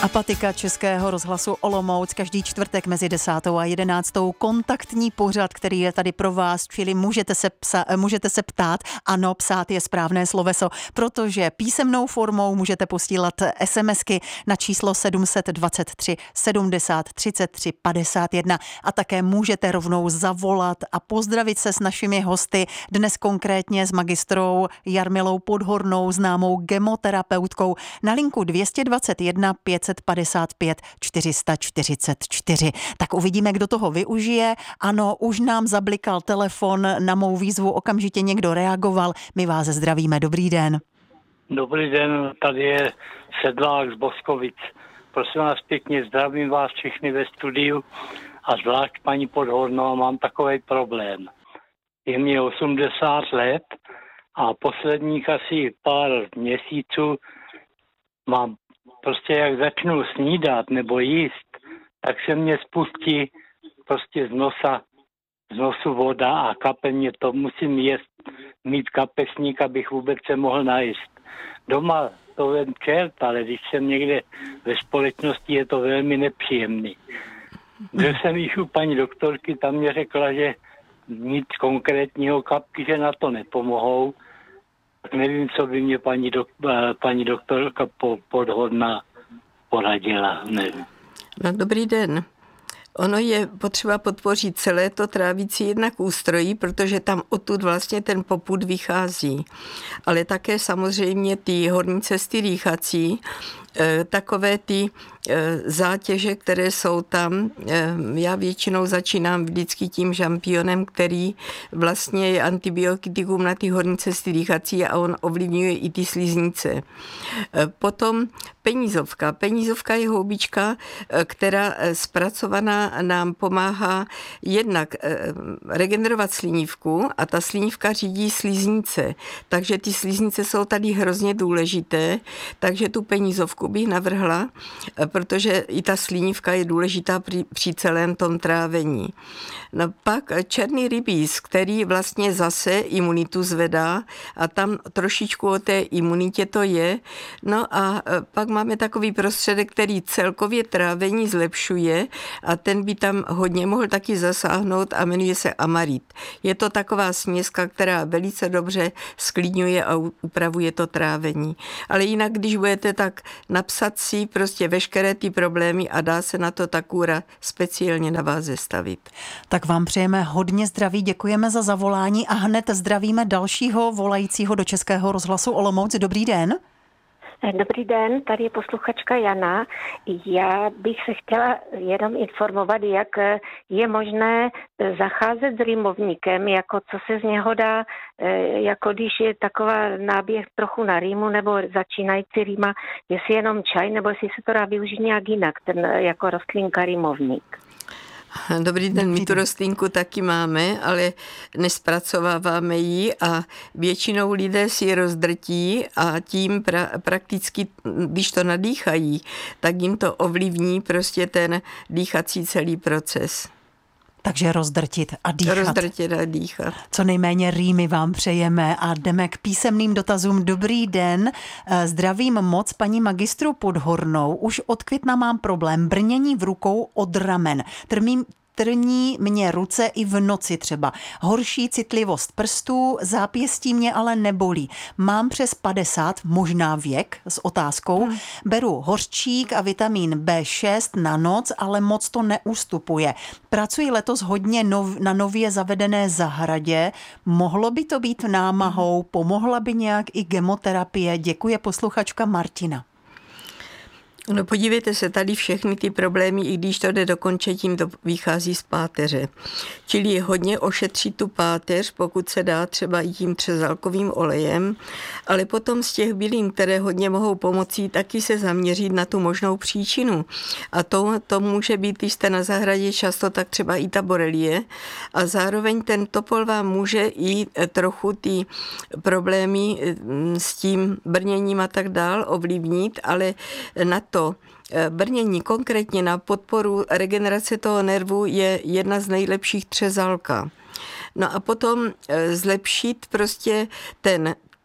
Apatika Českého rozhlasu Olomouc každý čtvrtek mezi 10. a 11. kontaktní pořad, který je tady pro vás, čili můžete se ptát, ano, psát je správné sloveso, protože písemnou formou můžete posílat SMSky na číslo 723 70 33 51 a také můžete rovnou zavolat a pozdravit se s našimi hosty, dnes konkrétně s magistrou Jarmilou Podhornou, známou gemoterapeutkou, na linku 221 555 444. Tak uvidíme, kdo toho využije. Ano, už nám zablikal telefon, na mou výzvu okamžitě někdo reagoval. My vás zdravíme, dobrý den. Dobrý den, tady je Sedlák z Boskovic. Prosím vás pěkně, zdravím vás všechny ve studiu a zvlášť paní Podhornou, mám takový problém. Je mi 80 let a posledních asi pár měsíců mám prostě, jak začnu snídat nebo jíst, tak se mě spustí prostě z nosu voda a kape mě to, musím mít kapesník, abych vůbec se mohl najíst. Doma to vem čert, ale když jsem někde ve společnosti, je to velmi nepříjemný. Byl jsem již u paní doktorky, tam mě řekla, že nic konkrétního, kapky, že na to nepomohou. Tak nevím, co by mě paní doktorka Podhorná poradila. Nevím. No, dobrý den. Ono je potřeba podpořit celé to trávicí jednak ústrojí, protože tam odtud vlastně ten popud vychází. Ale také samozřejmě ty horní cesty dýchací, takové ty zátěže, které jsou tam. Já většinou začínám vždycky tím žampionem, který vlastně je antibiotikum na ty horní cesty dýchací a on ovlivňuje i ty sliznice. Potom penízovka. Penízovka je houbička, která zpracovaná nám pomáhá jednak regenerovat slinivku a ta slinivka řídí sliznice. Takže ty sliznice jsou tady hrozně důležité, takže tu penízovku bych navrhla, protože i ta slinivka je důležitá při celém tom trávení. No pak černý rybíz, který vlastně zase imunitu zvedá a tam trošičku o té imunitě to je. No a pak máme takový prostředek, který celkově trávení zlepšuje a ten by tam hodně mohl taky zasáhnout a jmenuje se amarit. Je to taková směska, která velice dobře sklidňuje a upravuje to trávení. Ale jinak, když budete tak napsat si prostě veškeré ty problémy a dá se na to ta kůra speciálně na vás zestavit. Tak vám přejeme hodně zdraví, děkujeme za zavolání a hned zdravíme dalšího volajícího do Českého rozhlasu Olomouc. Dobrý den. Dobrý den, tady je posluchačka Jana. Já bych se chtěla jenom informovat, jak je možné zacházet s rýmovníkem, jako co se z něho dá, jako když je taková náběh trochu na rýmu nebo začínající rýma, jestli jenom čaj, nebo jestli se to dá využít nějak jinak, ten jako rostlinka rýmovník. Dobrý den, my tu rostlinku taky máme, ale nespracováváme ji a většinou lidé si ji rozdrtí a tím prakticky, když to nadýchají, tak jim to ovlivní prostě ten dýchací celý proces. Takže rozdrtit a dýchat. Rozdrtit a dýchat. Co nejméně rýmy vám přejeme a jdeme k písemným dotazům. Dobrý den, zdravím moc paní magistru Podhornou. Už od května mám problém brnění v rukou od ramen. Trní mě ruce i v noci třeba. Horší citlivost prstů, zápěstí mě ale nebolí. Mám přes 50, možná věk, s otázkou. Beru hořčík a vitamin B6 na noc, ale moc to neustupuje. Pracuji letos hodně na nově zavedené zahradě. Mohlo by to být námahou? Pomohla by nějak i gemoterapie? Děkuje posluchačka Martina. No podívejte se, tady všechny ty problémy, i když to jde dokončit, tím to vychází z páteře. Čili hodně ošetřit tu páteř, pokud se dá třeba i tím třezalkovým olejem, ale potom z těch bylin, které hodně mohou pomoci, taky se zaměřit na tu možnou příčinu. A to může být, když jste na zahradě často, tak třeba i ta borelie. A zároveň ten topol vám může i trochu ty problémy s tím brněním a tak dál ovlivnit, ale na to brnění konkrétně na podporu regenerace toho nervu je jedna z nejlepších třezalka. No a potom zlepšit prostě ten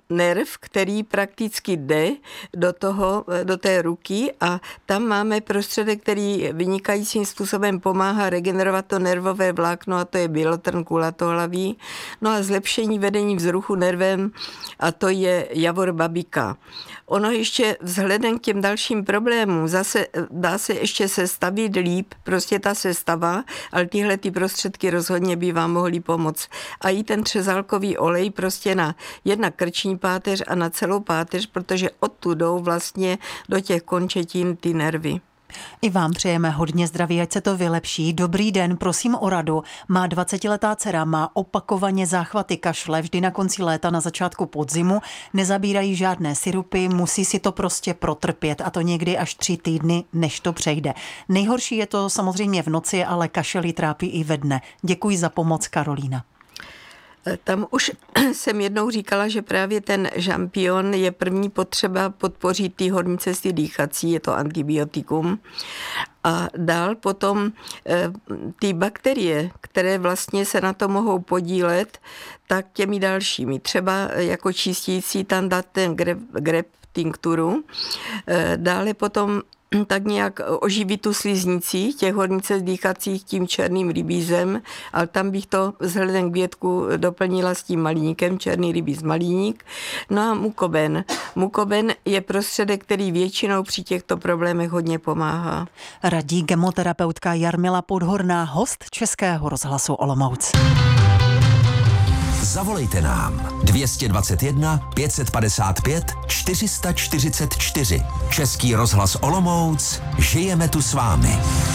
nerv, který prakticky jde do té ruky a tam máme prostředek, který vynikajícím způsobem pomáhá regenerovat to nervové vlákno a to je bělotrn kulatohlavý. No a zlepšení vedení vzruchu nervem a to je javor babika. Ono ještě vzhledem k těm dalším problémům zase dá se ještě sestavit líp, prostě ta sestava, ale tyhle ty prostředky rozhodně by vám mohly pomoct. A i ten třezalkový olej prostě na jedna krční páteř a na celou páteř, protože odtud jdou vlastně do těch končetin ty nervy. I vám přejeme hodně zdraví, ať se to vylepší. Dobrý den, prosím o radu. Má 20letá dcera, má opakovaně záchvaty kašle, vždy na konci léta, na začátku podzimu, nezabírají žádné sirupy, musí si to prostě protrpět a to někdy až 3 týdny, než to přejde. Nejhorší je to samozřejmě v noci, ale kašel ji trápí i ve dne. Děkuji za pomoc, Karolína. Tam už jsem jednou říkala, že právě ten žampion je první potřeba podpořit ty horní cesty dýchací, je to antibiotikum. A dál potom ty bakterie, které vlastně se na to mohou podílet, tak těmi dalšími. Třeba jako čistící tam dát ten grep tinkturu. Dále potom tak nějak oživit tu sliznici těch hornice dýchacích tím černým rybízem, ale tam bych to vzhledem k vědku doplnila s tím malíníkem, černý rybíz malíník. No a mukoben. Mukoben je prostředek, který většinou při těchto problémech hodně pomáhá. Radí gemoterapeutka Jarmila Podhorná, host Českého rozhlasu Olomouc. Zavolejte nám 221 555 444. Český rozhlas Olomouc, žijeme tu s vámi.